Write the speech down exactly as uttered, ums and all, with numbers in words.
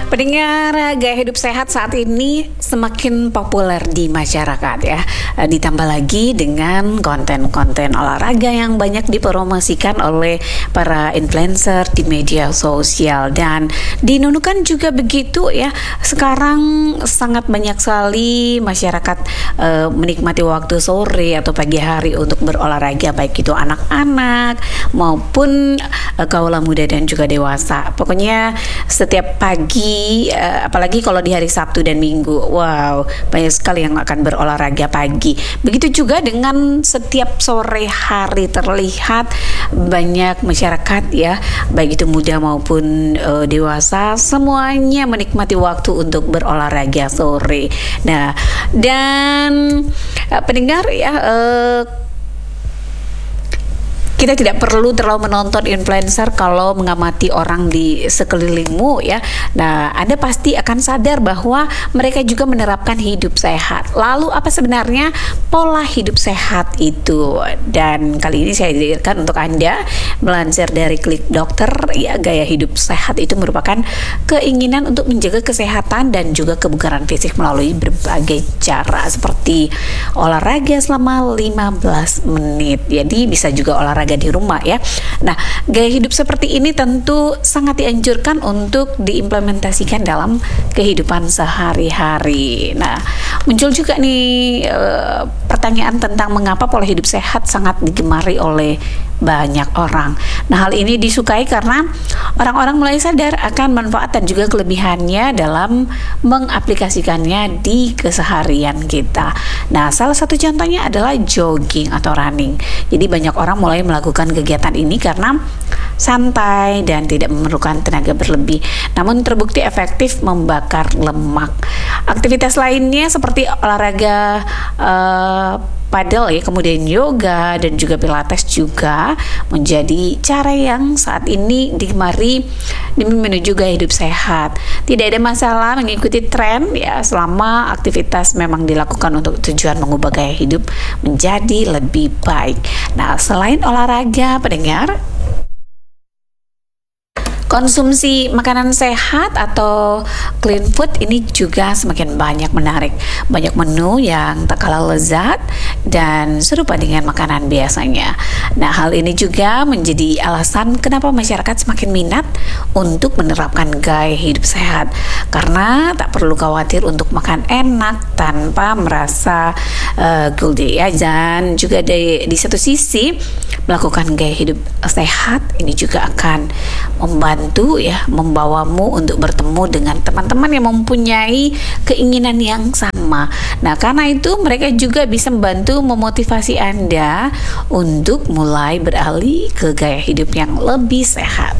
Pendengar, gaya hidup sehat saat ini semakin populer di masyarakat ya. Ditambah lagi dengan konten-konten olahraga yang banyak dipromosikan oleh para influencer di media sosial. Dan di Nunukan juga begitu ya. Sekarang sangat banyak sekali masyarakat uh, menikmati waktu sore atau pagi hari untuk berolahraga, baik itu anak-anak maupun uh, kaula muda dan juga dewasa. Pokoknya setiap pagi, uh, apalagi kalau di hari Sabtu dan Minggu, wow, banyak sekali yang akan berolahraga pagi. Begitu juga dengan setiap sore hari terlihat banyak masyarakat ya, baik itu muda maupun uh, dewasa, semuanya menikmati waktu untuk berolahraga sore. Nah, dan uh, pendengar ya, uh, kita tidak perlu terlalu menonton influencer kalau mengamati orang di sekelilingmu ya. Nah, Anda pasti akan sadar bahwa mereka juga menerapkan hidup sehat. Lalu apa sebenarnya pola hidup sehat itu? Dan kali ini saya hadirkan untuk Anda melansir dari Klik Dokter ya, gaya hidup sehat itu merupakan keinginan untuk menjaga kesehatan dan juga kebugaran fisik melalui berbagai cara seperti olahraga selama lima belas menit. Jadi bisa juga olahraga di rumah ya. Nah, gaya hidup seperti ini tentu sangat dianjurkan untuk diimplementasikan dalam kehidupan sehari-hari. Nah, muncul juga nih e, pertanyaan tentang mengapa pola hidup sehat sangat digemari oleh banyak orang. Nah, hal ini disukai karena orang-orang mulai sadar akan manfaat dan juga kelebihannya dalam mengaplikasikannya di keseharian kita. Nah, salah satu contohnya adalah jogging atau running. Jadi banyak orang mulai melakukan kegiatan ini karena santai dan tidak memerlukan tenaga berlebih, namun terbukti efektif membakar lemak. Aktivitas lainnya seperti olahraga uh, padel ya, kemudian yoga dan juga pilates juga menjadi cara yang saat ini digemari demi menuju gaya hidup sehat. Tidak ada masalah mengikuti tren ya, selama aktivitas memang dilakukan untuk tujuan mengubah gaya hidup menjadi lebih baik. Nah, selain olahraga, pendengar, konsumsi makanan sehat atau clean food ini juga semakin banyak menarik. Banyak menu yang tak kalah lezat dan serupa dengan makanan biasanya. Nah, hal ini juga menjadi alasan kenapa masyarakat semakin minat untuk menerapkan gaya hidup sehat. Karena tak perlu khawatir untuk makan enak tanpa merasa uh, guilty ya. Dan juga di, di satu sisi melakukan gaya hidup sehat ini juga akan membantu Bantu ya, membawamu untuk bertemu dengan teman-teman yang mempunyai keinginan yang sama. Nah, karena itu mereka juga bisa membantu memotivasi Anda untuk mulai beralih ke gaya hidup yang lebih sehat.